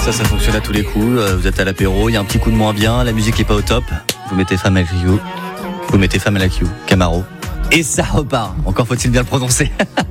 Ça fonctionne à tous les coups. Vous êtes à l'apéro, il y a un petit coup de moins bien, la musique est pas au top. Vous mettez Femme à la Q, vous mettez Femme à la Q, Camaro. Et ça repart. Encore faut-il bien le prononcer.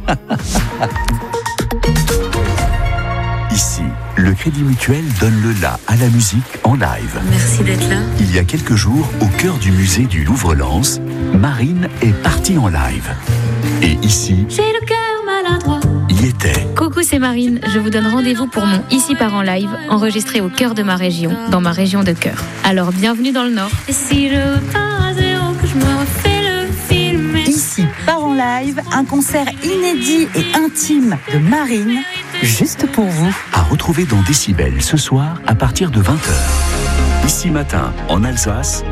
Ici, le Crédit Mutuel donne le la à la musique en live. Merci d'être là. Il y a quelques jours, au cœur du musée du Louvre-Lens, Marine est partie en live. Et ici, j'ai le cœur maladroit. Y était. Coucou, c'est Marine. Je vous donne rendez-vous pour mon Ici part en live, enregistré au cœur de ma région, dans ma région de cœur. Alors bienvenue dans le Nord. Et si je repars à zéro, que je me refais le film. Ici part en live, un concert inédit et intime de Marine, juste pour vous. À retrouver dans Décibel ce soir à partir de 20h. Ici matin, en Alsace,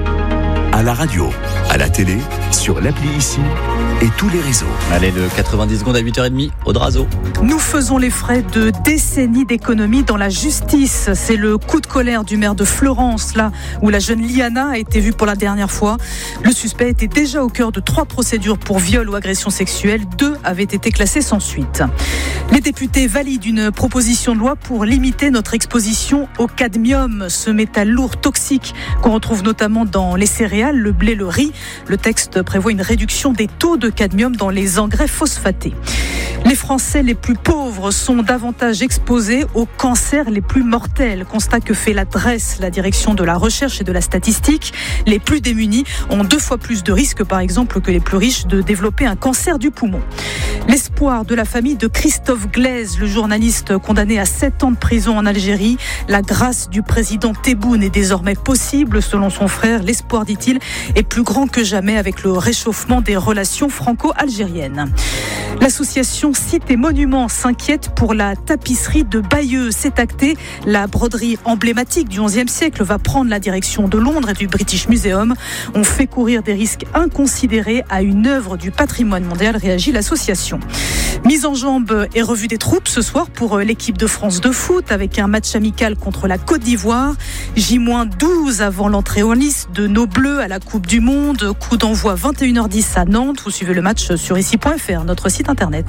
à la radio, à la télé, sur l'appli Ici et tous les réseaux. Allez, le 90 secondes à 8h30, au Drazo. Nous faisons les frais de décennies d'économie dans la justice. C'est le coup de colère du maire de Florence, là où la jeune Liana a été vue pour la dernière fois. Le suspect était déjà au cœur de 3 procédures pour viol ou agression sexuelle. 2 avaient été classées sans suite. Les députés valident une proposition de loi pour limiter notre exposition au cadmium, ce métal lourd toxique qu'on retrouve notamment dans les céréales, le blé, le riz. Le texte prévoit une réduction des taux de cadmium dans les engrais phosphatés. Les Français les plus pauvres sont davantage exposés aux cancers les plus mortels. Constat que fait la DRES, la direction de la recherche et de la statistique. Les plus démunis ont 2 fois plus de risques, par exemple, que les plus riches de développer un cancer du poumon. L'espoir de la famille de Christophe Glaise, le journaliste condamné à 7 ans de prison en Algérie. La grâce du président Tebboune est désormais possible, selon son frère. L'espoir, dit-il, est plus grand que jamais avec le réchauffement des relations franco-algériennes. L'association Sites et Monuments s'inquiète pour la tapisserie de Bayeux. C'est acté, la broderie emblématique du XIe siècle va prendre la direction de Londres et du British Museum. On fait courir des risques inconsidérés à une œuvre du patrimoine mondial, réagit l'association. Mise en jambe et revue des troupes ce soir pour l'équipe de France de foot avec un match amical contre la Côte d'Ivoire. J-12 avant l'entrée en lice de nos Bleus à la Coupe du Monde. Coup d'envoi 21h10 à Nantes. Vous suivez le match sur ici.fr, notre site internet.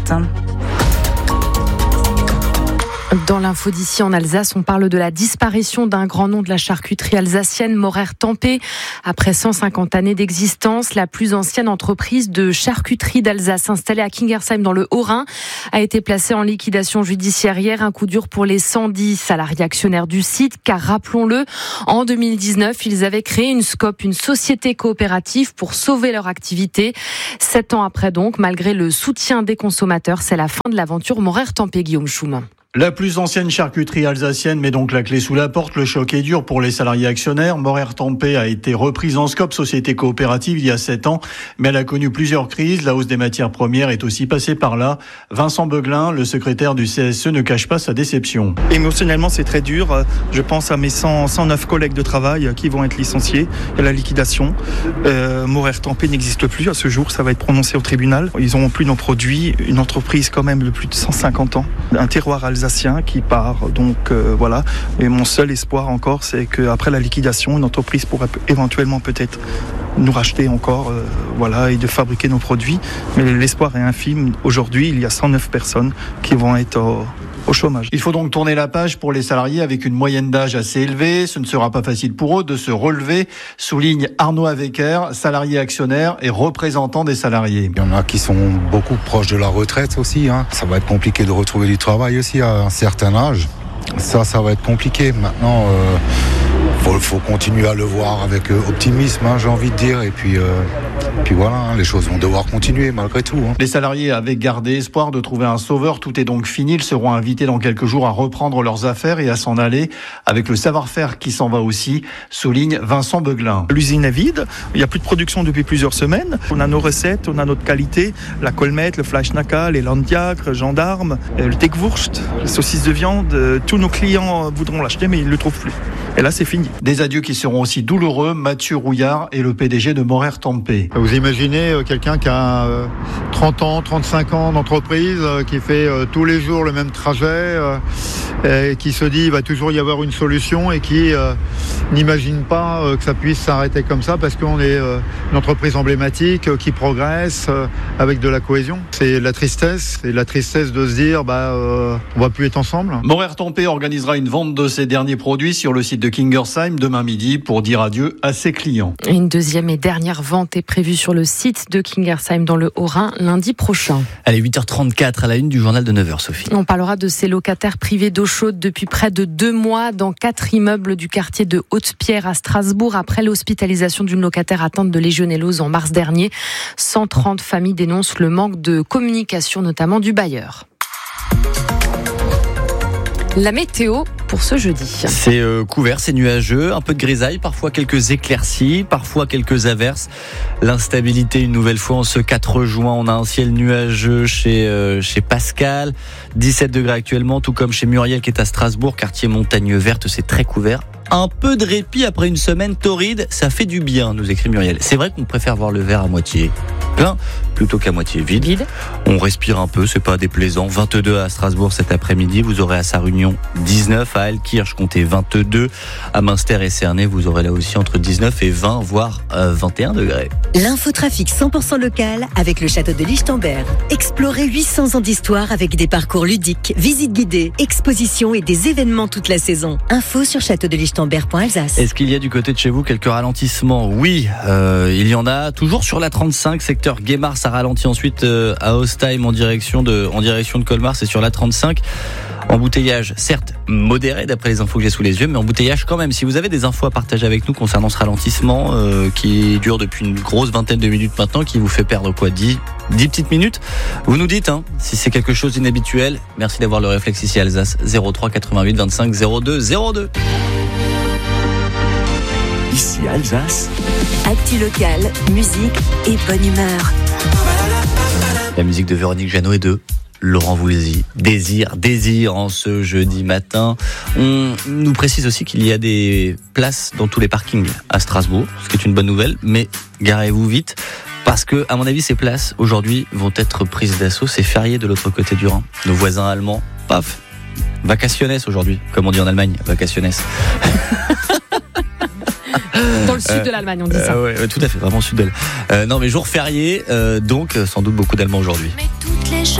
Dans l'info d'ici en Alsace, on parle de la disparition d'un grand nom de la charcuterie alsacienne, Maurer-Tempé. Après 150 années d'existence, la plus ancienne entreprise de charcuterie d'Alsace installée à Kingersheim dans le Haut-Rhin a été placée en liquidation judiciaire hier. Un coup dur pour les 110 salariés actionnaires du site, car rappelons-le, en 2019, ils avaient créé une SCOP, une société coopérative pour sauver leur activité. 7 ans après donc, malgré le soutien des consommateurs, c'est la fin de l'aventure Maurer-Tempé, Guillaume Schum. La plus ancienne charcuterie alsacienne met donc la clé sous la porte. Le choc est dur pour les salariés actionnaires. Maurer-Tempé a été reprise en SCOP, société coopérative, il y a 7 ans. Mais elle a connu plusieurs crises. La hausse des matières premières est aussi passée par là. Vincent Beuglin, le secrétaire du CSE, ne cache pas sa déception. Émotionnellement, c'est très dur. Je pense à mes 109 collègues de travail qui vont être licenciés. Il y a la liquidation. Maurer-Tempé n'existe plus à ce jour. Ça va être prononcé au tribunal. Ils n'auront plus nos produits. Une entreprise quand même de plus de 150 ans. Un terroir alsacien qui part, donc voilà. Et mon seul espoir encore, c'est qu'après la liquidation, une entreprise pourrait éventuellement peut-être nous racheter encore, voilà, et de fabriquer nos produits. Mais l'espoir est infime. Aujourd'hui, il y a 109 personnes qui vont être au chômage. Il faut donc tourner la page pour les salariés avec une moyenne d'âge assez élevée. Ce ne sera pas facile pour eux de se relever, souligne Arnaud Avecker, salarié actionnaire et représentant des salariés. Il y en a qui sont beaucoup proches de la retraite aussi. Ça va être compliqué de retrouver du travail aussi à un certain âge. Ça va être compliqué. Maintenant, faut continuer à le voir avec optimisme, j'ai envie de dire. Et puis voilà, les choses vont devoir continuer malgré tout. Les salariés avaient gardé espoir de trouver un sauveur. Tout est donc fini. Ils seront invités dans quelques jours à reprendre leurs affaires et à s'en aller avec le savoir-faire qui s'en va aussi, souligne Vincent Beuglin. L'usine est vide. Il n'y a plus de production depuis plusieurs semaines. On a nos recettes, on a notre qualité. La colmette, le fleischnacka, les landjagres, gendarmes, le tekwurst, les saucisses de viande. Tous nos clients voudront l'acheter, mais ils ne le trouvent plus. Et là, c'est fini. Des adieux qui seront aussi douloureux. Mathieu Rouillard est le PDG de Morer Tempé. Vous imaginez quelqu'un qui a 30 ans, 35 ans d'entreprise, qui fait tous les jours le même trajet, et qui se dit il va toujours y avoir une solution et qui n'imagine pas que ça puisse s'arrêter comme ça parce qu'on est une entreprise emblématique qui progresse avec de la cohésion. C'est la tristesse de se dire on va plus être ensemble. Morer Tempé organisera une vente de ses derniers produits sur le site de Kingersheim demain midi pour dire adieu à ses clients. Une deuxième et dernière vente est prévue sur le site de Kingersheim dans le Haut-Rhin lundi prochain. Allez, 8h34 à la une du journal de 9h, Sophie. On parlera de ces locataires privés d'eau chaude depuis près de 2 mois dans 4 immeubles du quartier de Haute-Pierre à Strasbourg après l'hospitalisation d'une locataire atteinte de légionellose en mars dernier. 130 familles dénoncent le manque de communication, notamment du bailleur. La météo pour ce jeudi. C'est couvert, c'est nuageux, un peu de grisaille, parfois quelques éclaircies, parfois quelques averses. L'instabilité une nouvelle fois en ce 4 juin. On a un ciel nuageux chez Pascal, 17 degrés actuellement, tout comme chez Muriel qui est à Strasbourg, quartier Montagne Verte, c'est très couvert. Un peu de répit après une semaine torride, ça fait du bien, nous écrit Muriel. C'est vrai qu'on préfère voir le verre à moitié plein plutôt qu'à moitié vide. On respire un peu, c'est pas déplaisant. 22 à Strasbourg cet après-midi, vous aurez à Sarre-Union 19, à Altkirch comptez 22, à Münster et Cernay vous aurez là aussi entre 19 et 20 voire 21 degrés. L'infotrafic 100% local avec le château de Lichtenberg. Explorez 800 ans d'histoire avec des parcours ludiques, visites guidées, expositions et des événements toute la saison. Info sur châteaudelichtenberg.alsace. Est-ce qu'il y a du côté de chez vous quelques ralentissements ? Oui, il y en a. Toujours sur la 35, secteur Guémar, ça ralentit ensuite à Ostheim en direction de Colmar, c'est sur la 35. Embouteillage, certes modéré d'après les infos que j'ai sous les yeux, mais embouteillage quand même. Si vous avez des infos à partager avec nous concernant ce ralentissement qui dure depuis une grosse vingtaine de minutes maintenant, qui vous fait perdre 10 petites minutes, vous nous dites si c'est quelque chose d'inhabituel. Merci d'avoir le réflexe ici à Alsace. 03 88 25 02 02. Ici à Alsace, actu local, musique et bonne humeur. La musique de Véronique Jeannot et de Laurent Voulzy. Désir en ce jeudi matin. On nous précise aussi qu'il y a des places dans tous les parkings à Strasbourg, ce qui est une bonne nouvelle, mais garez-vous vite. Parce que, à mon avis, ces places, aujourd'hui, vont être prises d'assaut. C'est férié de l'autre côté du Rhin. Nos voisins allemands, paf, vacationnes aujourd'hui, comme on dit en Allemagne, vacationnes. Dans le sud de l'Allemagne, on dit ça. Ouais, tout à fait, vraiment sud d'elle. Non, mais jour férié, donc sans doute beaucoup d'Allemands aujourd'hui.